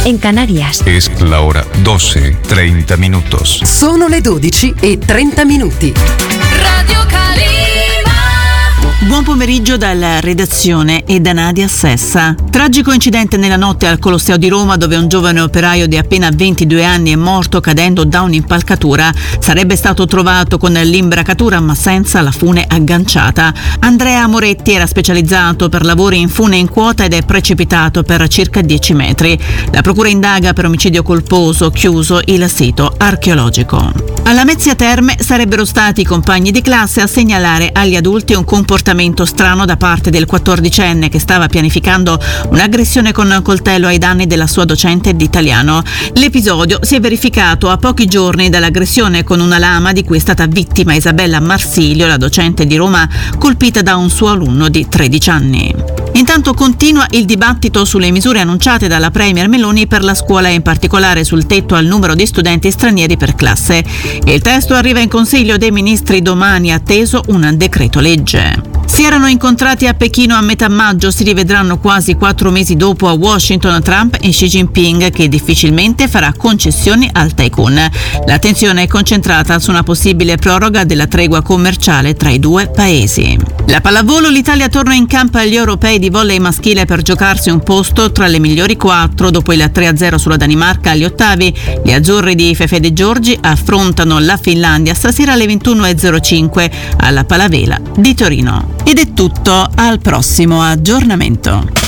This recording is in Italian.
en Canarias. Es la hora 12:30 minutos. Sono le 12:30. Radio Calima. Buon pomeriggio dalla redazione e da Nadia Sessa. Tragico incidente nella notte al Colosseo di Roma, dove un giovane operaio di appena 22 anni è morto cadendo da un'impalcatura. Sarebbe stato trovato con l'imbracatura ma senza la fune agganciata. Andrea Moretti era specializzato per lavori in fune in quota ed è precipitato per circa 10 metri. La procura indaga per omicidio colposo, chiuso il sito archeologico. Alla Mezzia Terme sarebbero stati i compagni di classe a segnalare agli adulti un comportamento strano da parte del 14enne che stava pianificando un'aggressione con coltello ai danni della sua docente di italiano. L'episodio si è verificato a pochi giorni dall'aggressione con una lama di cui è stata vittima Isabella Marsilio, la docente di Roma colpita da un suo alunno di 13 anni. Intanto continua il dibattito sulle misure annunciate dalla Premier Meloni per la scuola e in particolare sul tetto al numero di studenti stranieri per classe. Il testo arriva in Consiglio dei Ministri domani, atteso un decreto legge. Si erano incontrati a Pechino a metà maggio, si rivedranno quasi 4 mesi dopo a Washington Trump e Xi Jinping, che difficilmente farà concessioni al tycoon. L'attenzione è concentrata su una possibile proroga della tregua commerciale tra i due paesi. La pallavolo, l'Italia torna in campo agli europei di volley maschile per giocarsi un posto tra le migliori 4 dopo il 3-0 sulla Danimarca agli ottavi. Gli azzurri di Fefe De Giorgi affrontano la Finlandia stasera alle 21:05 alla Palavela di Torino. Ed è tutto, al prossimo aggiornamento.